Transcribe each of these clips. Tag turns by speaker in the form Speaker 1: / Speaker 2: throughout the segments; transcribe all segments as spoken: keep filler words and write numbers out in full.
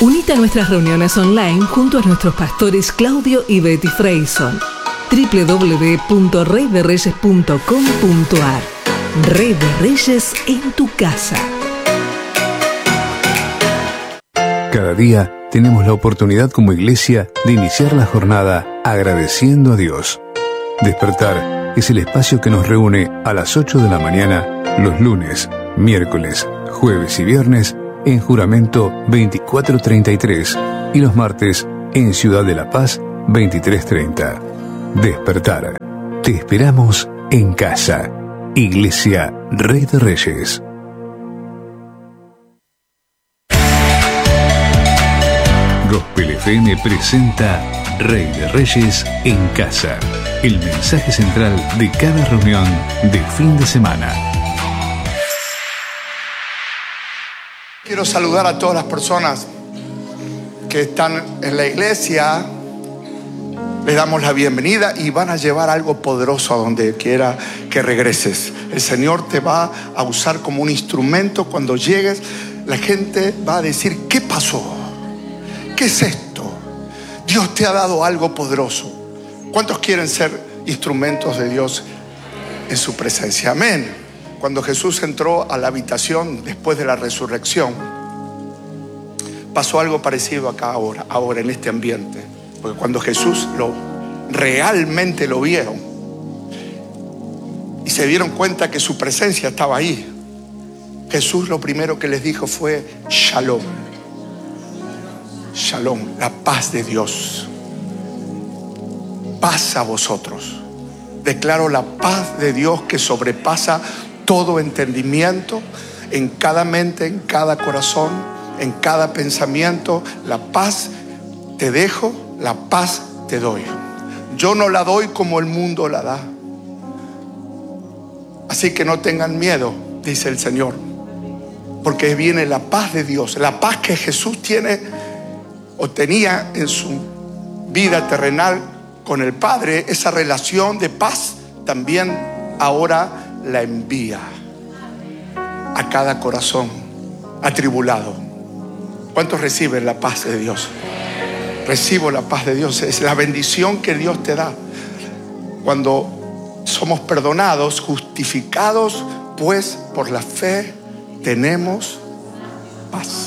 Speaker 1: Unite a nuestras reuniones online junto a nuestros pastores Claudio y Betty Freyson. doble u doble u doble u punto rey de reyes punto com punto a r. Rey de Reyes en tu casa.
Speaker 2: Cada día tenemos la oportunidad como iglesia de iniciar la jornada agradeciendo a Dios. Despertar es el espacio que nos reúne a las ocho de la mañana los lunes, miércoles, jueves y viernes en Juramento veinticuatro treinta y tres y los martes en Ciudad de la Paz veintitrés treinta. Despertar. Te esperamos en casa. Iglesia Rey de Reyes. Gospel F M presenta Rey de Reyes en casa. El mensaje central de cada reunión de fin de semana.
Speaker 3: Quiero saludar a todas las personas que están en la iglesia. Les damos la bienvenida y van a llevar algo poderoso a donde quiera que regreses. El Señor te va a usar como un instrumento. Cuando llegues, la gente va a decir: ¿qué pasó? ¿Qué es esto? Dios te ha dado algo poderoso. ¿Cuántos quieren ser instrumentos de Dios en su presencia? Amén. Cuando Jesús entró a la habitación después de la resurrección, pasó algo parecido acá ahora, ahora en este ambiente. Porque cuando Jesús lo realmente lo vieron y se dieron cuenta que su presencia estaba ahí, Jesús lo primero que les dijo fue Shalom. Shalom, la paz de Dios. Paz a vosotros. Declaro la paz de Dios que sobrepasa todo entendimiento, en cada mente, en cada corazón, en cada pensamiento. La paz te dejo, la paz te doy. Yo no la doy como el mundo la da. Así que no tengan miedo, dice el Señor, porque viene la paz de Dios, la paz que Jesús tiene o tenía en su vida terrenal con el Padre. Esa relación de paz también ahora la envía a cada corazón atribulado. ¿Cuántos reciben la paz de Dios? Recibo la paz de Dios. Es la bendición que Dios te da cuando somos perdonados, justificados, pues por la fe tenemos paz.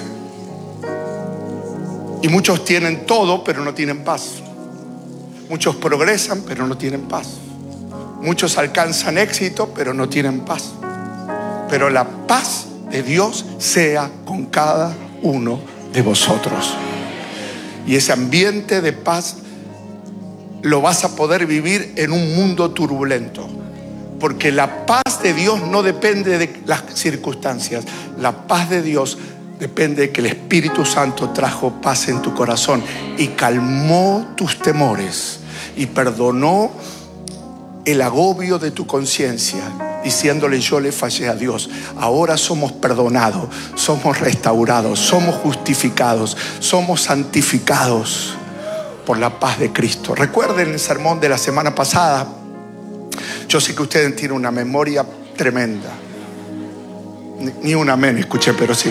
Speaker 3: Y muchos tienen todo, pero no tienen paz. Muchos progresan, pero no tienen paz. Muchos alcanzan éxito, pero no tienen paz. Pero la paz de Dios sea con cada uno de vosotros. Y ese ambiente de paz lo vas a poder vivir en un mundo turbulento. Porque la paz de Dios no depende de las circunstancias. La paz de Dios depende de que el Espíritu Santo trajo paz en tu corazón y calmó tus temores y perdonó el agobio de tu conciencia, diciéndole: yo le fallé a Dios. Ahora somos perdonados, somos restaurados, somos justificados, somos santificados por la paz de Cristo. Recuerden el sermón de la semana pasada. Yo sé que ustedes tienen una memoria tremenda. Ni, ni un amén escuché, pero sí.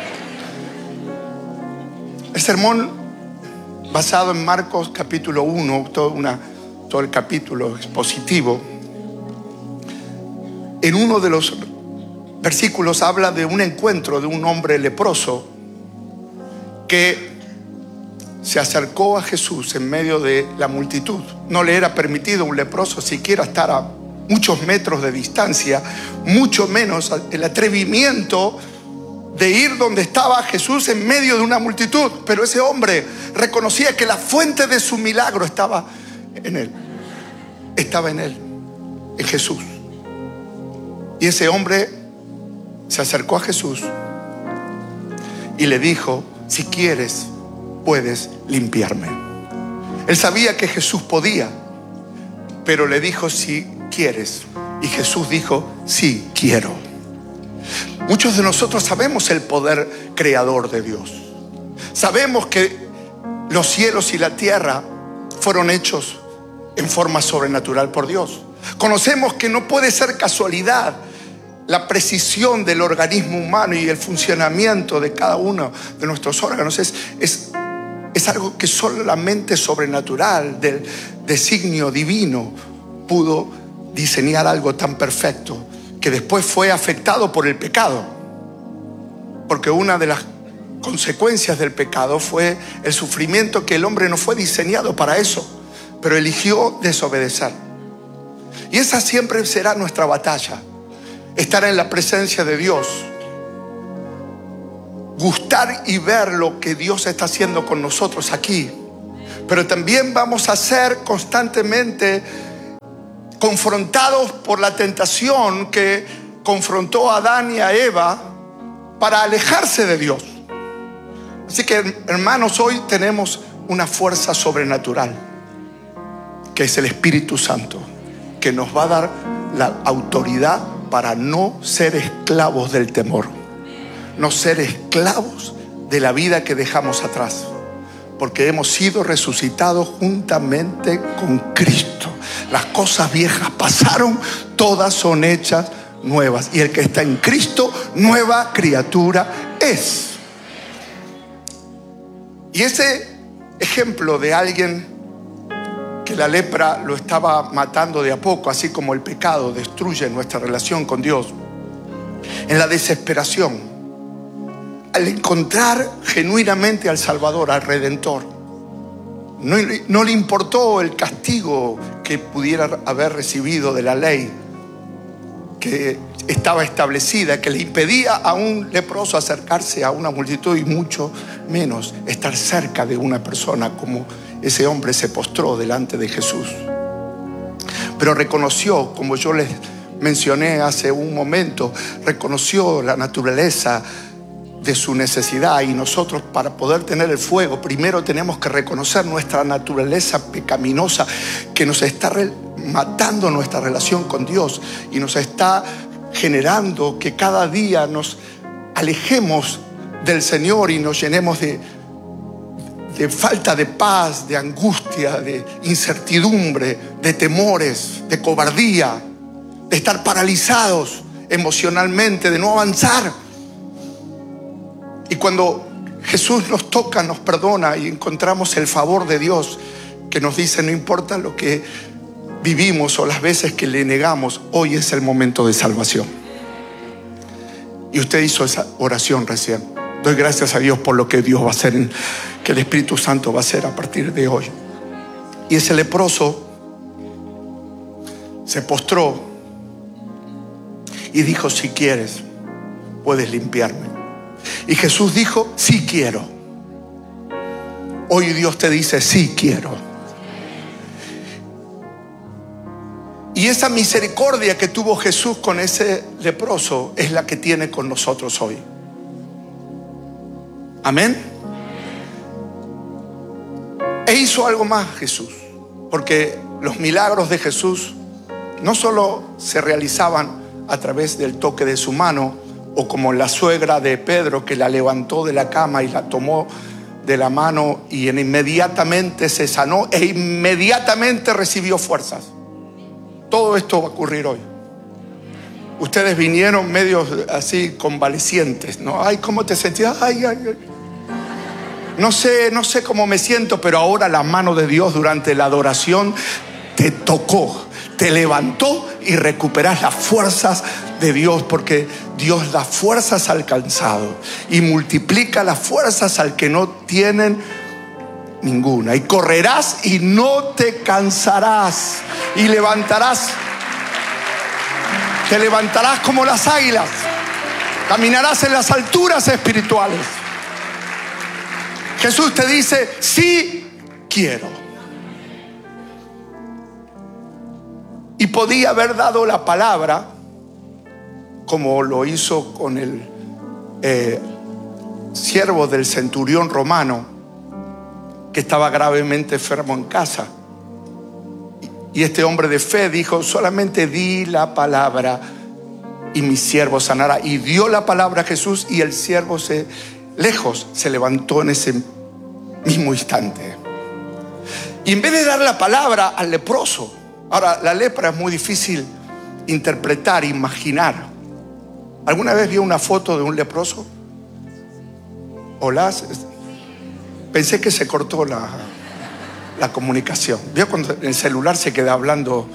Speaker 3: El sermón basado en Marcos capítulo uno, todo, una, todo el capítulo expositivo. En uno de los versículos habla de un encuentro de un hombre leproso que se acercó a Jesús en medio de la multitud. No le era permitido a un leproso siquiera estar a muchos metros de distancia, mucho menos el atrevimiento de ir donde estaba Jesús en medio de una multitud. Pero ese hombre reconocía que la fuente de su milagro estaba en él. Estaba en él, en Jesús. Y ese hombre se acercó a Jesús y le dijo: si quieres, puedes limpiarme. Él sabía que Jesús podía, pero le dijo: si quieres. Y Jesús dijo: sí, quiero. Muchos de nosotros sabemos el poder creador de Dios. Sabemos que los cielos y la tierra fueron hechos en forma sobrenatural por Dios. Conocemos que no puede ser casualidad la precisión del organismo humano y el funcionamiento de cada uno de nuestros órganos es, es, es algo que solamente sobrenatural, del designio divino, pudo diseñar algo tan perfecto que después fue afectado por el pecado. Porque una de las consecuencias del pecado fue el sufrimiento, que el hombre no fue diseñado para eso, pero eligió desobedecer. Y esa siempre será nuestra batalla. Estar en la presencia de Dios, gustar y ver lo que Dios está haciendo con nosotros aquí, pero también vamos a ser constantemente confrontados por la tentación que confrontó a Adán y a Eva para alejarse de Dios. Así que, hermanos, hoy tenemos una fuerza sobrenatural, que es el Espíritu Santo, que nos va a dar la autoridad para no ser esclavos del temor, no ser esclavos de la vida que dejamos atrás, porque hemos sido resucitados juntamente con Cristo. Las cosas viejas pasaron, todas son hechas nuevas, y el que está en Cristo, nueva criatura es. Y ese ejemplo de alguien que la lepra lo estaba matando de a poco, así como el pecado destruye nuestra relación con Dios, en la desesperación, al encontrar genuinamente al Salvador, al Redentor, no, no le importó el castigo que pudiera haber recibido de la ley que estaba establecida, que le impedía a un leproso acercarse a una multitud, y mucho menos estar cerca de una persona, como ese hombre se postró delante de Jesús. Pero reconoció, como yo les mencioné hace un momento, reconoció la naturaleza de su necesidad. Y nosotros, para poder tener el fuego, primero tenemos que reconocer nuestra naturaleza pecaminosa, que nos está matando nuestra relación con Dios y nos está generando que cada día nos alejemos del Señor y nos llenemos de de falta de paz, de angustia, de incertidumbre, de temores, de cobardía, de estar paralizados emocionalmente, de no avanzar. Y cuando Jesús nos toca, nos perdona y encontramos el favor de Dios, que nos dice: no importa lo que vivimos o las veces que le negamos, hoy es el momento de salvación. Y usted hizo esa oración recién. Doy gracias a Dios por lo que Dios va a hacer, que el Espíritu Santo va a hacer a partir de hoy. Y ese leproso se postró y dijo: si quieres, puedes limpiarme. Y Jesús dijo: sí quiero. Hoy Dios te dice: sí quiero. Y esa misericordia que tuvo Jesús con ese leproso es la que tiene con nosotros hoy. Amén. E hizo algo más Jesús, porque los milagros de Jesús no solo se realizaban a través del toque de su mano, o como la suegra de Pedro, que la levantó de la cama y la tomó de la mano y inmediatamente se sanó e inmediatamente recibió fuerzas. Todo esto va a ocurrir hoy. Ustedes vinieron medio así convalecientes, ¿no? Ay, ¿cómo te sentías? Ay, ay, ay. No sé, no sé cómo me siento, pero ahora la mano de Dios durante la adoración te tocó, te levantó y recuperás las fuerzas de Dios, porque Dios da fuerzas al cansado y multiplica las fuerzas al que no tienen ninguna. Y correrás y no te cansarás, y levantarás, te levantarás como las águilas, caminarás en las alturas espirituales. Jesús te dice: sí quiero. Y podía haber dado la palabra, como lo hizo con el eh, siervo del centurión romano, que estaba gravemente enfermo en casa. Y este hombre de fe dijo: solamente di la palabra y mi siervo sanará. Y dio la palabra a Jesús, y el siervo se, lejos, se levantó en ese mismo instante. Y en vez de dar la palabra al leproso, ahora la lepra es muy difícil interpretar, imaginar, ¿Alguna vez vio una foto de un leproso? Hola. Pensé que se cortó la, la comunicación. ¿Vio cuando el celular se queda hablando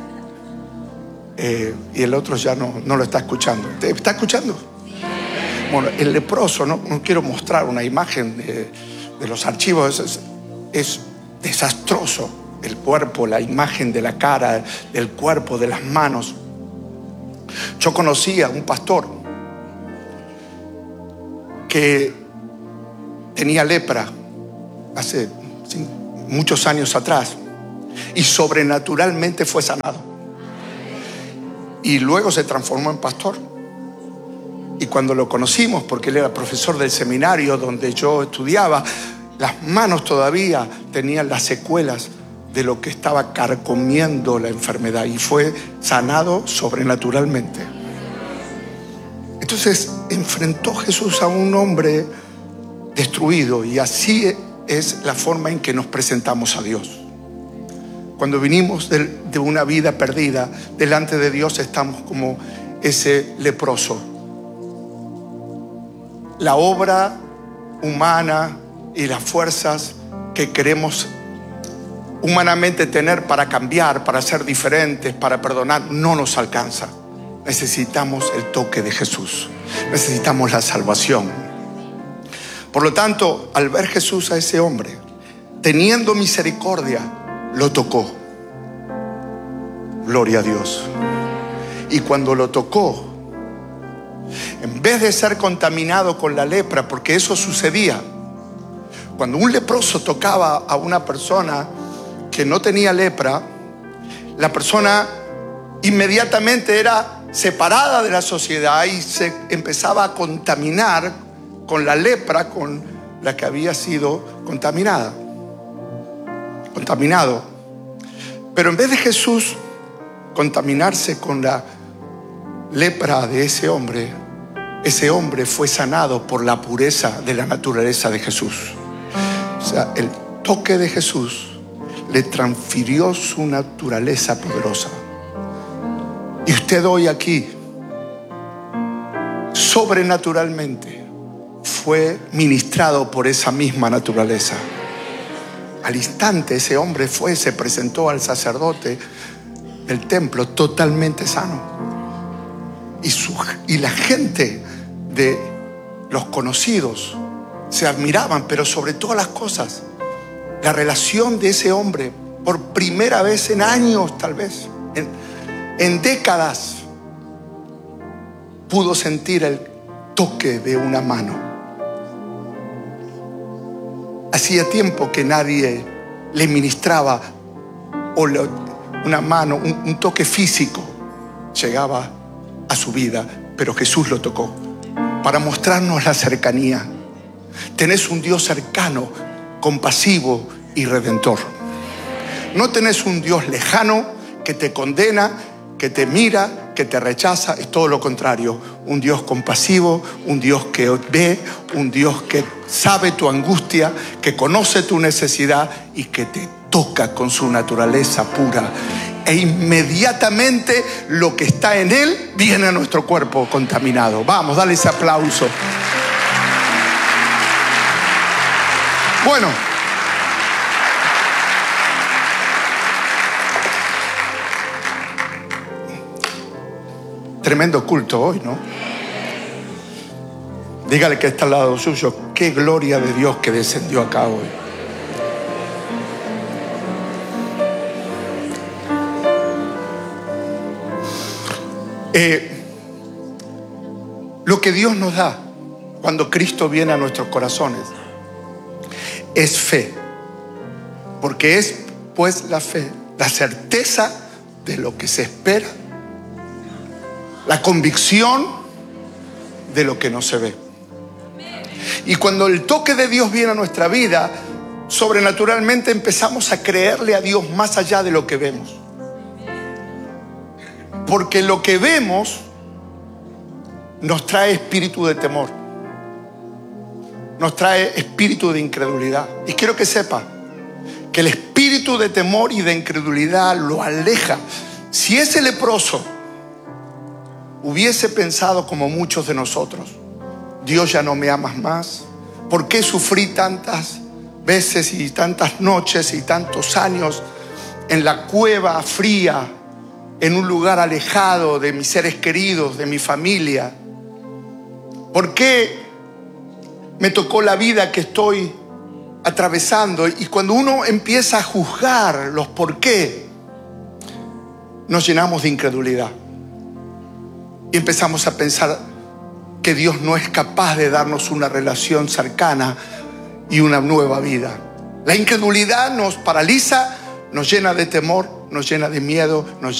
Speaker 3: eh, y el otro ya no, no lo está escuchando? ¿Está escuchando? Bueno, el leproso, no, no quiero mostrar una imagen de, de los archivos, es, es desastroso. El cuerpo, la imagen de la cara, del cuerpo, de las manos. Yo conocí a un pastor que tenía lepra hace muchos años atrás y sobrenaturalmente fue sanado. Y luego se transformó en pastor. Y cuando lo conocimos, porque él era profesor del seminario donde yo estudiaba, las manos todavía tenían las secuelas de lo que estaba carcomiendo la enfermedad y fue sanado sobrenaturalmente. Entonces enfrentó Jesús a un hombre destruido, y así es la forma en que nos presentamos a Dios. Cuando vinimos de, de una vida perdida, delante de Dios estamos como ese leproso. La obra humana y las fuerzas que queremos humanamente tener para cambiar, para ser diferentes, para perdonar, no nos alcanza. Necesitamos el toque de Jesús. Necesitamos la salvación. Por lo tanto, al ver Jesús a ese hombre, teniendo misericordia, lo tocó. Gloria a Dios. Y cuando lo tocó, en vez de ser contaminado con la lepra, porque eso sucedía, cuando un leproso tocaba a una persona que no tenía lepra, la persona inmediatamente era separada de la sociedad y se empezaba a contaminar con la lepra con la que había sido contaminada. Contaminado. Pero en vez de Jesús contaminarse con la lepra de ese hombre, ese hombre fue sanado por la pureza de la naturaleza de Jesús. O sea, el toque de Jesús le transfirió su naturaleza poderosa. Y usted hoy aquí, sobrenaturalmente, fue ministrado por esa misma naturaleza. Al instante ese hombre fue, se presentó al sacerdote del templo totalmente sano. Y, su, y la gente de los conocidos se admiraban, pero sobre todas las cosas, la relación de ese hombre, por primera vez en años, tal vez, en, en décadas, pudo sentir el toque de una mano. Hacía tiempo que nadie le ministraba o le, una mano, un, un toque físico llegaba a su vida, pero Jesús lo tocó para mostrarnos la cercanía. Tenés un Dios cercano, compasivo y redentor. No tenés un Dios lejano que te condena, que te mira, que te rechaza. Es todo lo contrario. Un Dios compasivo, un Dios que ve, un Dios que sabe tu angustia, que conoce tu necesidad y que te toca con su naturaleza pura. E inmediatamente lo que está en Él viene a nuestro cuerpo contaminado. Vamos, dale ese aplauso. Bueno, tremendo culto hoy, ¿no? Dígale que está al lado suyo, qué gloria de Dios que descendió acá hoy. Eh, lo que Dios nos da cuando Cristo viene a nuestros corazones es fe, porque es pues la fe, la certeza de lo que se espera, la convicción de lo que no se ve. Y cuando el toque de Dios viene a nuestra vida, sobrenaturalmente empezamos a creerle a Dios más allá de lo que vemos. Porque lo que vemos nos trae espíritu de temor, nos trae espíritu de incredulidad. Y quiero que sepa que el espíritu de temor y de incredulidad lo aleja. Si ese leproso hubiese pensado como muchos de nosotros: Dios, ya no me amas más. ¿Por qué sufrí tantas veces y tantas noches y tantos años en la cueva fría, en un lugar alejado de mis seres queridos, de mi familia? ¿Por qué me tocó la vida que estoy atravesando? Y cuando uno empieza a juzgar los por qué, nos llenamos de incredulidad y empezamos a pensar que Dios no es capaz de darnos una relación cercana y una nueva vida. La incredulidad nos paraliza, nos llena de temor, nos llena de miedo, nos